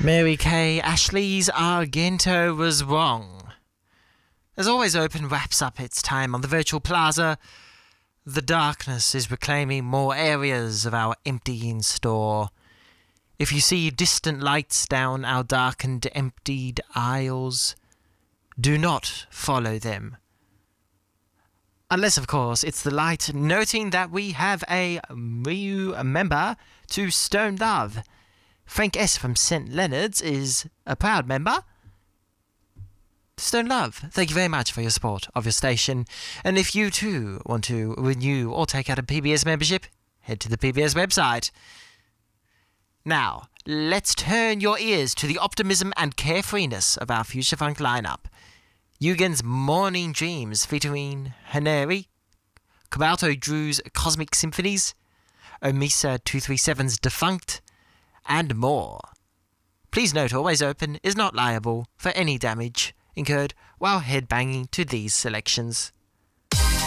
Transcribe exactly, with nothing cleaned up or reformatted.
Mary Kay Ashley's Argento was wrong. As Always Open wraps up its time on the virtual plaza, the darkness is reclaiming more areas of our emptying store. If you see distant lights down our darkened, emptied aisles, do not follow them. Unless, of course, it's the light noting that we have a new member to Stone Love. Frank S. from Saint Leonard's is a proud member. Stone Love, thank you very much for your support of your station. And if you too want to renew or take out a P B S membership, head to the P B S website. Now, let's turn your ears to the optimism and carefreeness of our Future Funk lineup. Yugen's Morning Dreams featuring Haneri, Kobalto Drew's Cosmic Symphonies, Omisa two thirty-seven's Defunct, and more. Please note Always Open is not liable for any damage incurred while headbanging to these selections.